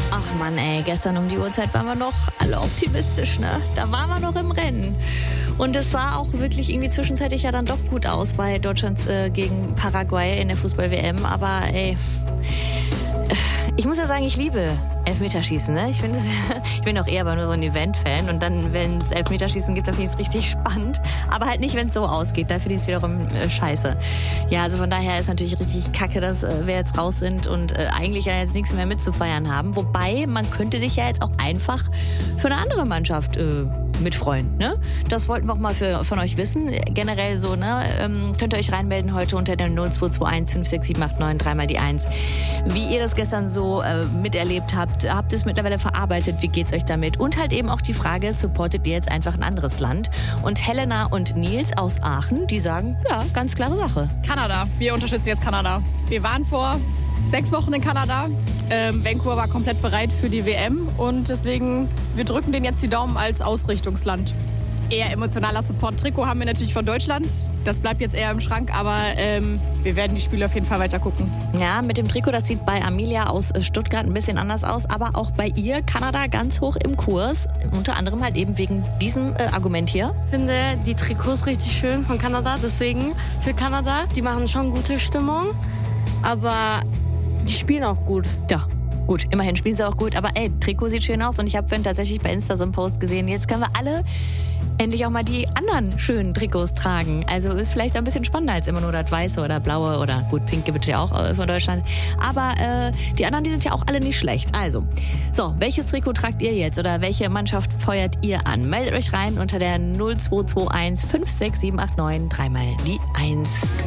Ach Mann, ey, gestern um die Uhrzeit waren wir noch alle optimistisch, ne? Da waren wir noch im Rennen. Und es sah auch wirklich irgendwie zwischenzeitlich ja dann doch gut aus bei Deutschland gegen Paraguay in der Fußball-WM. Aber ey, ich muss ja sagen, ich liebe Elfmeterschießen, ne? Ich bin auch eher aber nur so ein Event-Fan. Und dann, wenn es Elfmeterschießen gibt, dann finde ich es richtig spannend. Aber halt nicht, wenn es so ausgeht. Da finde ich es wiederum scheiße. Ja, also von daher ist natürlich richtig kacke, dass wir jetzt raus sind und eigentlich ja jetzt nichts mehr mitzufeiern haben. Wobei, man könnte sich ja jetzt auch einfach für eine andere Mannschaft mitfreuen, ne? Das wollten wir auch mal von euch wissen. Generell so, ne? Könnt ihr euch reinmelden heute unter der 0221 56789 3 mal die 1. Wie ihr das gestern so miterlebt habt. Habt ihr es mittlerweile verarbeitet? Wie geht's euch damit? Und halt eben auch die Frage, supportet ihr jetzt einfach ein anderes Land? Und Helena und Nils aus Aachen, die sagen, ja, ganz klare Sache. Kanada. Wir unterstützen jetzt Kanada. Wir waren vor 6 Wochen in Kanada. Vancouver war komplett bereit für die WM und deswegen, wir drücken denen jetzt die Daumen als Ausrichtungsland. Eher emotionaler Support. Trikot haben wir natürlich von Deutschland. Das bleibt jetzt eher im Schrank, aber wir werden die Spiele auf jeden Fall weiter gucken. Ja, mit dem Trikot, das sieht bei Amelia aus Stuttgart ein bisschen anders aus, aber auch bei ihr Kanada ganz hoch im Kurs. Unter anderem halt eben wegen diesem Argument hier. Ich finde die Trikots richtig schön von Kanada, deswegen für Kanada. Die machen schon gute Stimmung, aber die spielen auch gut. Ja. Gut, immerhin spielen sie auch gut, aber ey, Trikot sieht schön aus und ich habe vorhin tatsächlich bei Insta so einen Post gesehen. Jetzt können wir alle endlich auch mal die anderen schönen Trikots tragen. Also ist vielleicht ein bisschen spannender als immer nur das Weiße oder Blaue oder gut, Pink gibt es ja auch von Deutschland. Aber die anderen, die sind ja auch alle nicht schlecht. Also, so, welches Trikot tragt ihr jetzt oder welche Mannschaft feuert ihr an? Meldet euch rein unter der 0221 56789 3 mal die 1.